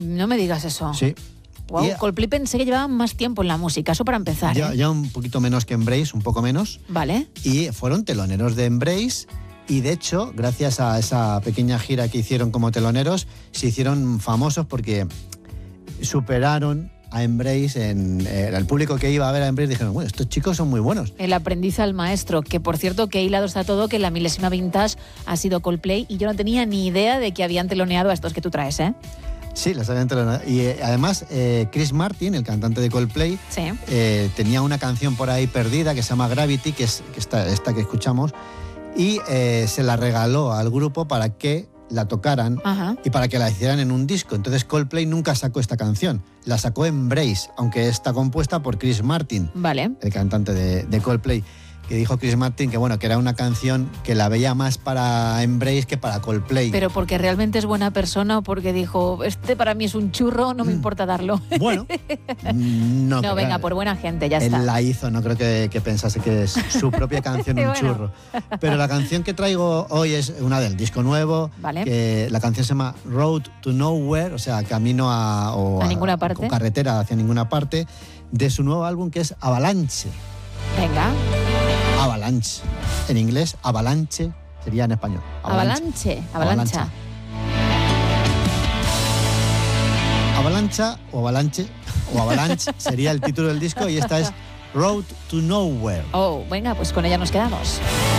No me digas eso. Sí. Wow, Coldplay pensé que llevaban más tiempo en la música, eso para empezar. Ya un poquito menos que Embrace, un poco menos. Vale. Y fueron teloneros de Embrace. Y de hecho, gracias a esa pequeña gira que hicieron como teloneros, se hicieron famosos porque superaron a Embrace. El público que iba a ver a Embrace dijeron, bueno, estos chicos son muy buenos. El aprendiz al maestro, que por cierto, que hilado está todo, que la milésima vintage ha sido Coldplay y yo no tenía ni idea de que habían teloneado a estos que tú traes, ¿eh? Sí, las habían teloneado. Y además, Chris Martin, el cantante de Coldplay, sí. Tenía una canción por ahí perdida que se llama Gravity, que es esta que escuchamos, y se la regaló al grupo para que la tocaran. Ajá. Y para que la hicieran en un disco. Entonces Coldplay nunca sacó esta canción, la sacó Embrace, aunque está compuesta por Chris Martin, vale, el cantante de Coldplay, que dijo Chris Martin que bueno, que era una canción que la veía más para Embrace que para Coldplay. Pero porque realmente es buena persona o porque dijo, este para mí es un churro, no me importa darlo. Bueno, no. No, venga, por buena gente, ya él está. Él la hizo, no creo que pensase que es su propia canción un churro. Pero la canción que traigo hoy es una del disco nuevo. Vale. Que la canción se llama Road to Nowhere, o sea, camino a ninguna parte. O carretera hacia ninguna parte, de su nuevo álbum que es Avalanche. Venga. Avalanche. En inglés, Avalanche sería en español. Avalanche. Avalancha. Avalancha o Avalanche o Avalanche sería el título del disco y esta es Road to Nowhere. Oh, venga, pues con ella nos quedamos.